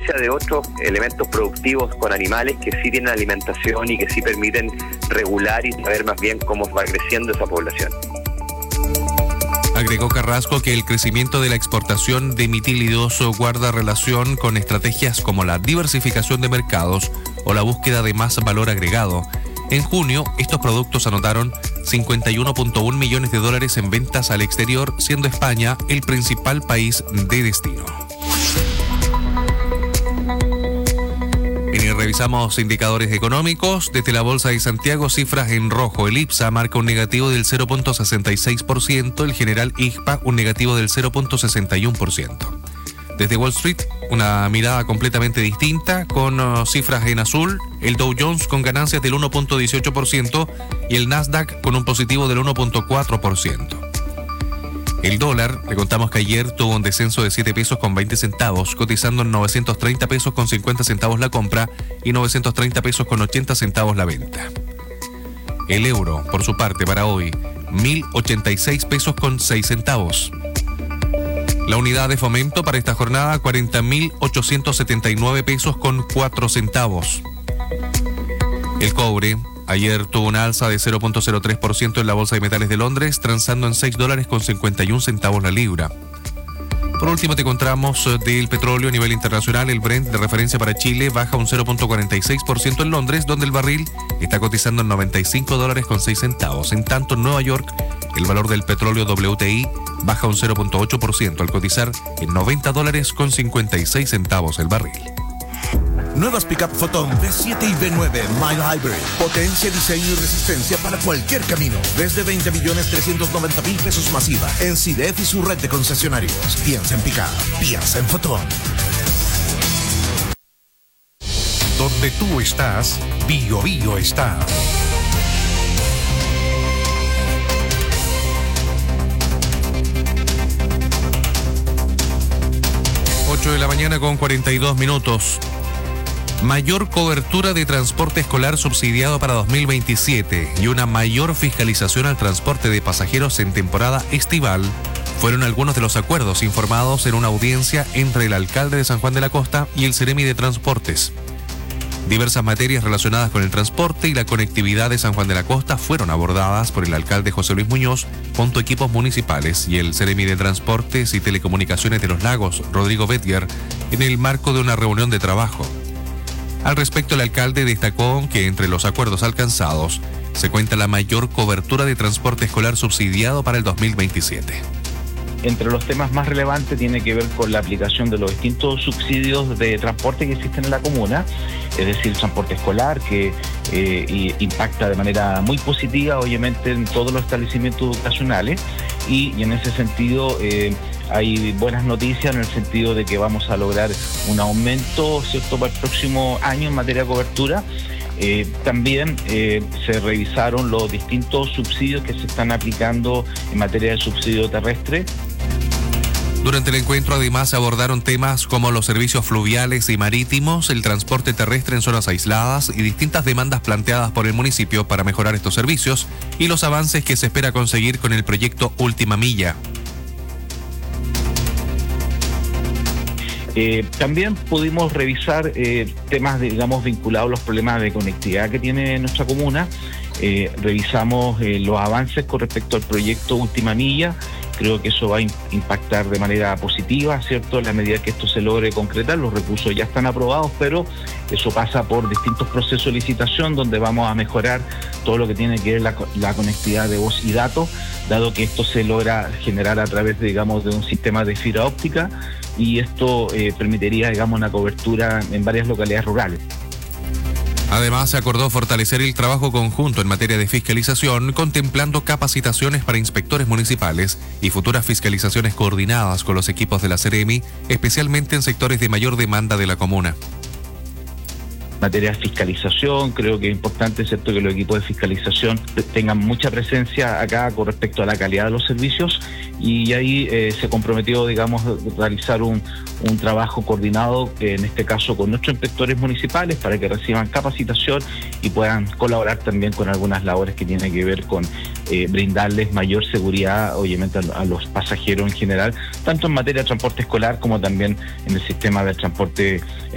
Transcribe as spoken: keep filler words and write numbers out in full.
diferencia de otros elementos productivos con animales que sí tienen alimentación y que sí permiten regular y saber más bien cómo va creciendo esa población. Agregó Carrasco que el crecimiento de la exportación de mitílidos guarda relación con estrategias como la diversificación de mercados o la búsqueda de más valor agregado. En junio, estos productos anotaron cincuenta y uno punto uno millones de dólares en ventas al exterior, siendo España el principal país de destino. Y revisamos indicadores económicos. Desde la Bolsa de Santiago, cifras en rojo. El IPSA marca un negativo del cero punto sesenta y seis por ciento, el general I G P A un negativo del cero punto sesenta y uno por ciento. Desde Wall Street, una mirada completamente distinta, con uh, cifras en azul, el Dow Jones con ganancias del uno punto dieciocho por ciento y el Nasdaq con un positivo del uno punto cuatro por ciento. El dólar, le contamos que ayer tuvo un descenso de siete pesos con veinte centavos, cotizando en novecientos treinta pesos con cincuenta centavos la compra y novecientos treinta pesos con ochenta centavos la venta. El euro, por su parte, para hoy, mil ochenta y seis pesos con seis centavos. La unidad de fomento para esta jornada, cuarenta mil ochocientos setenta y nueve pesos con cuatro centavos. El cobre ayer tuvo una alza de cero punto cero tres por ciento en la Bolsa de Metales de Londres, transando en seis dólares con cincuenta y un centavos la libra. Por último, te encontramos del petróleo a nivel internacional. El Brent de referencia para Chile baja un cero punto cuarenta y seis por ciento en Londres, donde el barril está cotizando en noventa y cinco dólares con seis centavos. En tanto, en Nueva York, el valor del petróleo W T I baja un cero punto ocho por ciento al cotizar en noventa dólares con cincuenta y seis centavos el barril. Nuevas Pickup Photon V siete y V nueve Mild Hybrid. Potencia, diseño y resistencia para cualquier camino. Desde veinte millones trescientos noventa mil pesos masiva en C I D E F y su red de concesionarios. Piensa en Pickup, piensa en Photon. Donde tú estás, Bio Bio está. ocho de la mañana con cuarenta y dos minutos. Mayor cobertura de transporte escolar subsidiado para dos mil veintisiete y una mayor fiscalización al transporte de pasajeros en temporada estival fueron algunos de los acuerdos informados en una audiencia entre el alcalde de San Juan de la Costa y el Ceremi de Transportes. Diversas materias relacionadas con el transporte y la conectividad de San Juan de la Costa fueron abordadas por el alcalde José Luis Muñoz junto a equipos municipales y el Ceremi de Transportes y Telecomunicaciones de los Lagos, Rodrigo Bettier, en el marco de una reunión de trabajo. Al respecto, el alcalde destacó que entre los acuerdos alcanzados se cuenta la mayor cobertura de transporte escolar subsidiado para el dos mil veintisiete. Entre los temas más relevantes tiene que ver con la aplicación de los distintos subsidios de transporte que existen en la comuna, es decir, transporte escolar, que eh, impacta de manera muy positiva, obviamente, en todos los establecimientos educacionales, y, y en ese sentido eh, hay buenas noticias en el sentido de que vamos a lograr un aumento, ¿cierto?, para el próximo año en materia de cobertura. Eh, también eh, se revisaron los distintos subsidios que se están aplicando en materia de subsidio terrestre. Durante el encuentro, además, se abordaron temas como los servicios fluviales y marítimos, el transporte terrestre en zonas aisladas y distintas demandas planteadas por el municipio para mejorar estos servicios y los avances que se espera conseguir con el proyecto Última Milla. Eh, también pudimos revisar eh, temas, digamos, vinculados a los problemas de conectividad que tiene nuestra comuna. Eh, revisamos eh, los avances con respecto al proyecto Última Milla. Creo que eso va a impactar de manera positiva, ¿cierto? En la medida que esto se logre concretar, los recursos ya están aprobados, pero eso pasa por distintos procesos de licitación donde vamos a mejorar todo lo que tiene que ver la, la conectividad de voz y datos, dado que esto se logra generar a través, de, digamos, de un sistema de fibra óptica, y esto eh, permitiría, digamos, una cobertura en varias localidades rurales. Además, se acordó fortalecer el trabajo conjunto en materia de fiscalización, contemplando capacitaciones para inspectores municipales y futuras fiscalizaciones coordinadas con los equipos de la Ceremi, especialmente en sectores de mayor demanda de la comuna. Materia de fiscalización, creo que es importante, ¿cierto?, que los equipos de fiscalización tengan mucha presencia acá con respecto a la calidad de los servicios, y ahí eh, se comprometió, digamos, realizar un, un trabajo coordinado, eh, en este caso con nuestros inspectores municipales, para que reciban capacitación y puedan colaborar también con algunas labores que tienen que ver con eh, brindarles mayor seguridad, obviamente, a, a los pasajeros en general, tanto en materia de transporte escolar como también en el sistema del transporte